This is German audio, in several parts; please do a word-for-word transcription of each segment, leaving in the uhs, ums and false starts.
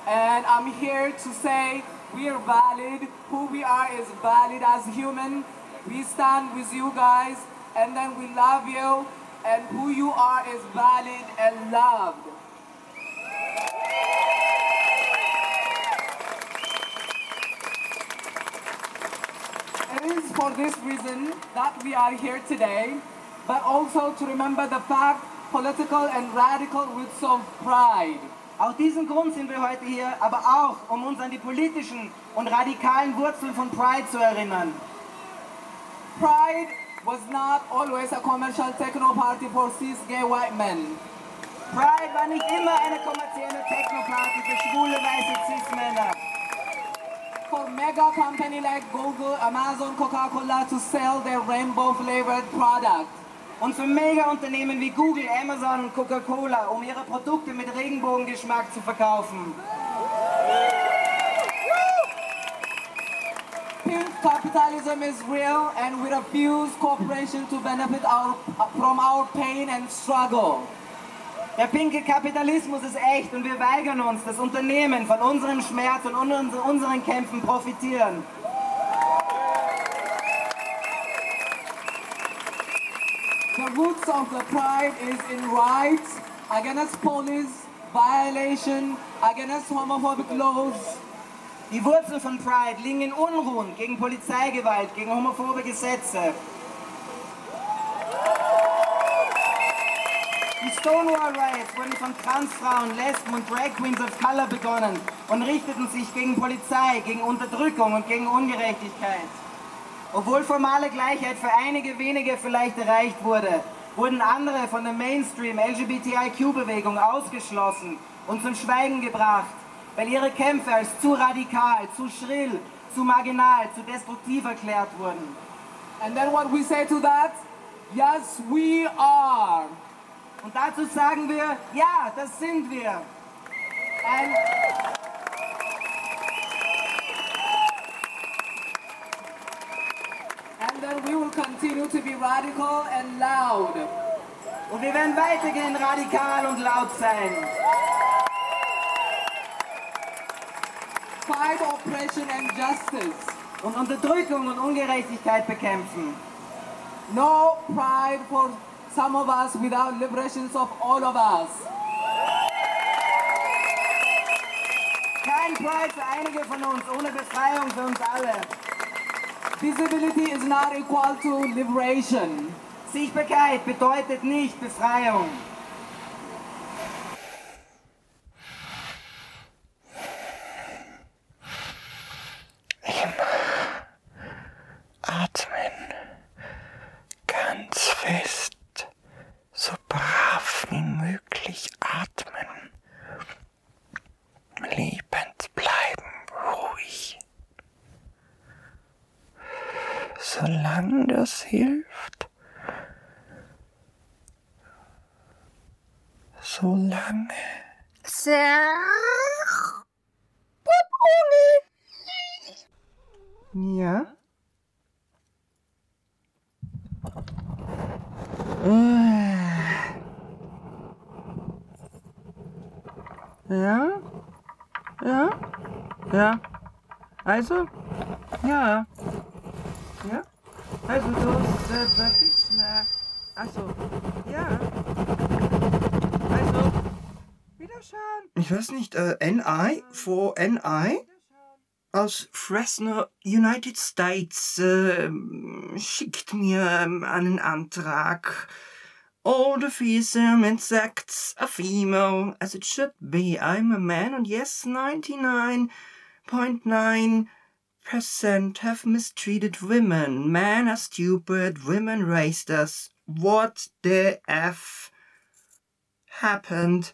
And I'm here to say we are valid. Who we are is valid as human. We stand with you guys, and then we love you, and who you are is valid and loved. It is for this reason that we are here today, but also to remember the fact political and radical roots of pride. Aus diesem Grund sind wir heute hier, aber auch, um uns an die politischen und radikalen Wurzeln von Pride zu erinnern. Pride was not always a commercial techno party for cis gay white men. Pride war nicht immer eine kommerzielle Techno-Party für schwule weiße Cis-Männer. For mega company like Google, Amazon, Coca-Cola to sell their rainbow-flavored product. Und für Mega-Unternehmen wie Google, Amazon und Coca-Cola, um ihre Produkte mit Regenbogengeschmack zu verkaufen. Pink capitalism is real, and we refuse cooperation to benefit our, from our pain and struggle. Der pinke Kapitalismus ist echt und wir weigern uns, dass Unternehmen von unserem Schmerz und unseren Kämpfen profitieren. The roots of the pride is in rights, against police, violation, against homophobic laws. Die Wurzeln von Pride liegen in Unruhen gegen Polizeigewalt, gegen homophobe Gesetze. Die Stonewall Riots wurden von Transfrauen, Lesben und Drag Queens of Color begonnen und richteten sich gegen Polizei, gegen Unterdrückung und gegen Ungerechtigkeit. Obwohl formale Gleichheit für einige wenige vielleicht erreicht wurde, wurden andere von der Mainstream L G B T I Q-Bewegung ausgeschlossen und zum Schweigen gebracht, weil ihre Kämpfe als zu radikal, zu schrill, zu marginal, zu destruktiv erklärt wurden. And then what we say to that? Yes, we are. Und dazu sagen wir, ja, das sind wir. And And then we will continue to be radical and loud. Und wir werden weitergehend radikal und laut sein. Fight oppression and justice. Und Unterdrückung und Ungerechtigkeit bekämpfen. No pride for some of us without liberations of all of us. Kein Pride für einige von uns, ohne Befreiung für uns alle. Visibility is not equal to liberation. Sichtbarkeit bedeutet nicht Befreiung. Atmen, ganz fest, so brav wie möglich atmen, liebend bleiben, ruhig. Solange das hilft, solange. Ja? Ja? Ja? Ja? Also? Ja. Ja? Also du hast äh, Achso. Ja. Also. Wiederschauen. Ich weiß nicht, äh, N I for N I aus Fresno, United States, äh, schickt mir ähm, einen Antrag. All the fearsome insects are female, as it should be. I'm a man, and yes, ninety-nine point nine percent have mistreated women. Men are stupid, women raised us. What the F happened?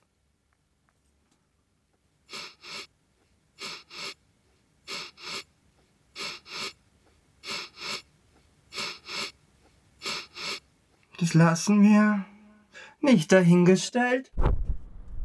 Das lassen wir nicht dahingestellt.